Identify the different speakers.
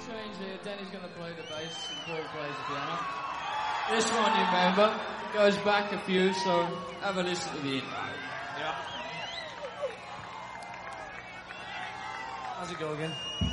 Speaker 1: change here. Danny's going to play the bass and Paul plays the piano. This one, you remember, goes back a few, so have a listen to the intro.
Speaker 2: Yeah. How's it go again?